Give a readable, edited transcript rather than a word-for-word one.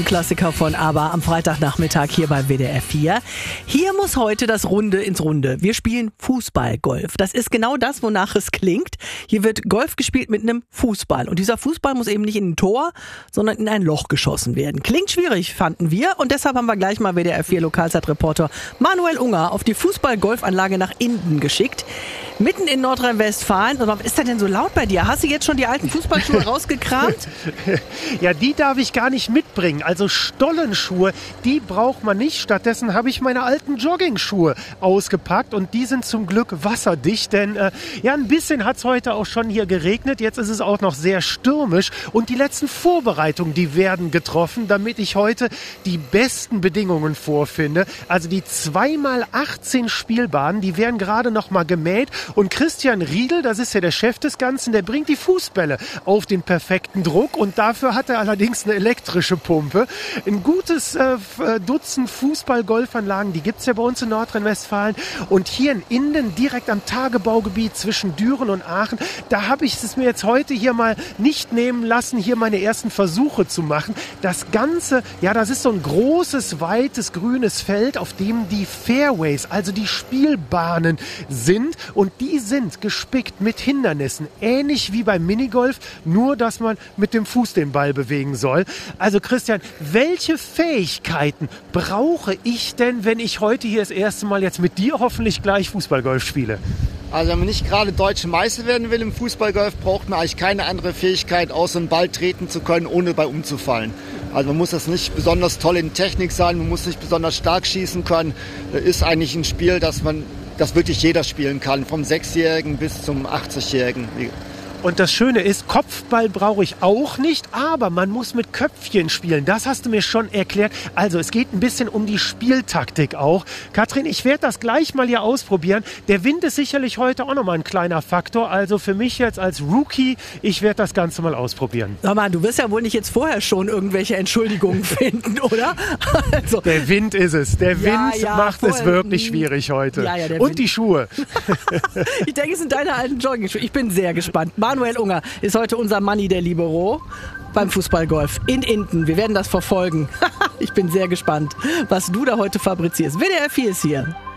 Klassiker von ABBA am Freitagnachmittag hier bei WDR 4. Hier muss heute das Runde ins Runde. Wir spielen Fußballgolf. Das ist genau das, wonach es klingt. Hier wird Golf gespielt mit einem Fußball. Und dieser Fußball muss eben nicht in ein Tor, sondern in ein Loch geschossen werden. Klingt schwierig, fanden wir. Und deshalb haben wir gleich mal WDR 4 Lokalzeitreporter Manuel Unger auf die Fußball-Golfanlage nach Inden geschickt. Mitten in Nordrhein-Westfalen. Und was ist da denn so laut bei dir? Hast du jetzt schon die alten Fußballschuhe rausgekramt? Ja, die darf ich gar nicht mitbringen. Also Stollenschuhe, die braucht man nicht. Stattdessen habe ich meine alten Jogging-Schuhe ausgepackt und die sind zum Glück wasserdicht, denn ein bisschen hat es heute auch schon hier geregnet. Jetzt ist es auch noch sehr stürmisch und die letzten Vorbereitungen, die werden getroffen, damit ich heute die besten Bedingungen vorfinde. Also die 2x18 Spielbahnen, die werden gerade noch mal gemäht und Christian Riedel, das ist ja der Chef des Ganzen, der bringt die Fußbälle auf den perfekten Druck und dafür hat er allerdings eine elektrische Pumpe. Ein gutes Dutzend Fußball-Golfanlagen, die gibt es ja bei uns in Nordrhein-Westfalen. Und hier in Inden, direkt am Tagebaugebiet zwischen Düren und Aachen, da habe ich es mir jetzt heute hier mal nicht nehmen lassen, hier meine ersten Versuche zu machen. Das Ganze, ja, das ist so ein großes, weites, grünes Feld, auf dem die Fairways, also die Spielbahnen sind. Und die sind gespickt mit Hindernissen, ähnlich wie beim Minigolf, nur dass man mit dem Fuß den Ball bewegen soll. Also Christian, welche Fähigkeiten brauche ich denn, wenn ich heute hier das erste Mal jetzt mit dir hoffentlich gleich Fußballgolf spiele? Also wenn man nicht gerade Deutsche Meister werden will im Fußballgolf, braucht man eigentlich keine andere Fähigkeit, außer einen Ball treten zu können, ohne dabei umzufallen. Also man muss das nicht besonders toll in Technik sein, man muss nicht besonders stark schießen können. Das ist eigentlich ein Spiel, das wirklich jeder spielen kann, vom 6-Jährigen bis zum 80-Jährigen. Und das Schöne ist, Kopfball brauche ich auch nicht, aber man muss mit Köpfchen spielen. Das hast du mir schon erklärt. Also es geht ein bisschen um die Spieltaktik auch. Katrin, ich werde das gleich mal hier ausprobieren. Der Wind ist sicherlich heute auch nochmal ein kleiner Faktor. Also für mich jetzt als Rookie, ich werde das Ganze mal ausprobieren. Sag mal, du wirst ja wohl nicht jetzt vorher schon irgendwelche Entschuldigungen finden, oder? Also, der Wind ist es. Der Wind macht es wirklich schwierig heute. Ja, und Wind. Die Schuhe. Ich denke, es sind deine alten Jogging-Schuhe. Ich bin sehr gespannt. Manuel Unger ist heute unser Manni der Libero beim Fußballgolf in Inden. Wir werden das verfolgen. Ich bin sehr gespannt, was du da heute fabrizierst. WDR 4 ist hier.